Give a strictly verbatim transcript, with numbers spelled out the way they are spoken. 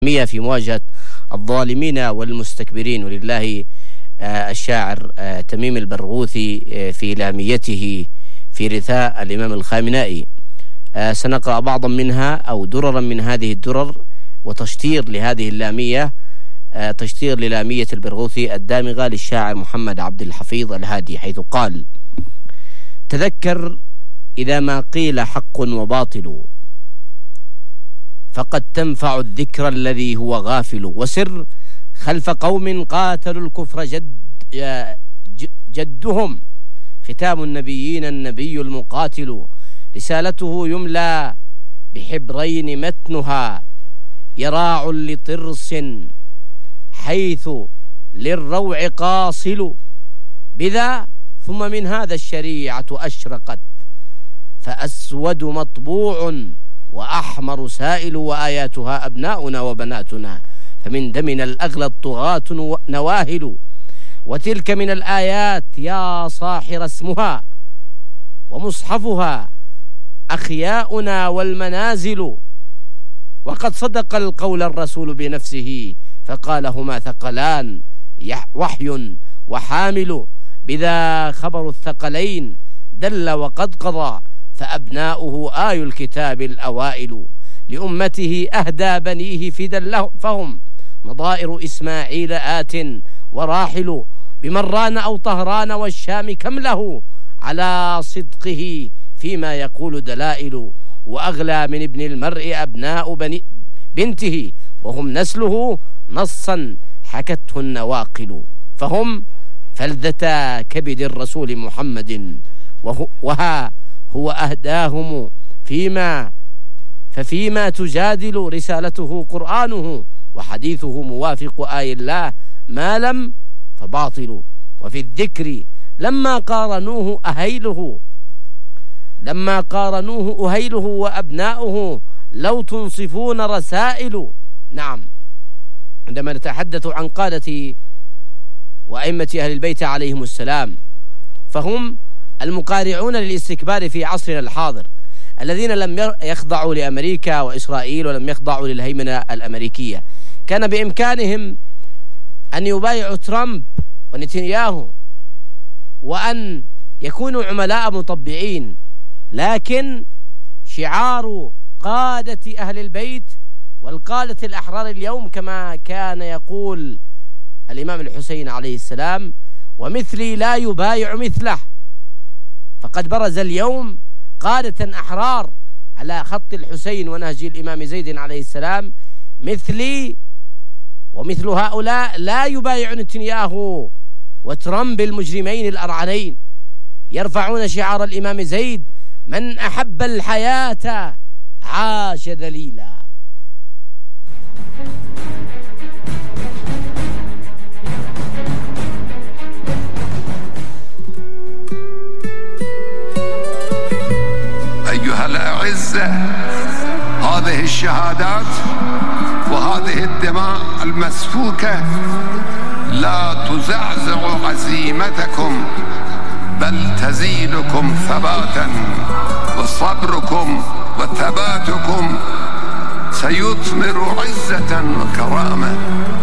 في مواجهة الظالمين والمستكبرين. ولله الشاعر تميم البرغوثي في لاميته في رثاء الإمام الخامنائي. سنقرأ بعضا منها أو دررا من هذه الدرر وتشطير لهذه اللامية، تشطير للامية البرغوثي الدامغة للشاعر محمد عبد الحفيظ الهادي، حيث قال: تذكر إذا ما قيل حق وباطل، فقد تنفع الذكر الذي هو غافل، وسر خلف قوم قاتلوا الكفر جد جدهم، ختام النبيين النبي المقاتل، رسالته يملى بحبرين متنها، يراع لطرس حيث للروع قاصل، بذا ثم من هذا الشريعة أشرقت، فأسود مطبوع وأحمر سائل، وآياتها أبناؤنا وبناتنا، فمن دمنا الأغلى الطغاة نواهل، وتلك من الآيات يا صاحر اسمها، ومصحفها أخياؤنا والمنازل، وقد صدق القول الرسول بنفسه، فقال هما ثقلان وحي وحامل، بذا خبر الثقلين دل وقد قضى، فأبناؤه آي الكتاب الأوائل، لأمته أهدى بنيه فدا له، فهم نظائر إسماعيل آت وراحل، بمران أو طهران والشام كم له، على صدقه فيما يقول دلائل، وأغلى من ابن المرء أبناء بني بنته، وهم نسله نصا حكته النواقل، فهم فلذتا كبد الرسول محمد، وها هو أهداهم فيما ففيما تجادل رسالته قرآنه، وحديثه موافق آي الله ما لم فباطل، وفي الذكر لما قارنوه أهيله لما قارنوه أهيله وأبناؤه لو تنصفون رسائل. نعم، عندما نتحدث عن قادة وأئمة أهل البيت عليهم السلام، فهم المقارعون للاستكبار في عصرنا الحاضر، الذين لم يخضعوا لأمريكا وإسرائيل ولم يخضعوا للهيمنة الأمريكية. كان بإمكانهم أن يبايعوا ترامب ونتنياهو وأن يكونوا عملاء مطبعين، لكن شعار قادة أهل البيت والقادة الأحرار اليوم كما كان يقول الإمام الحسين عليه السلام: ومثلي لا يبايع مثله. فقد برز اليوم قادة أحرار على خط الحسين ونهج الإمام زيد عليه السلام: مثلي ومثل هؤلاء لا يبايع نتنياهو وترامب المجرمين الأرعنين، يرفعون شعار الإمام زيد: من أحب الحياة عاش ذليلا. أيها الأعزة، هذه الشهادات وهذه الدماء المسفوكة لا تزعزع عزيمتكم، بل تزيدكم ثباتا، وصبركم وثباتكم سيثمر عزة وكرامة.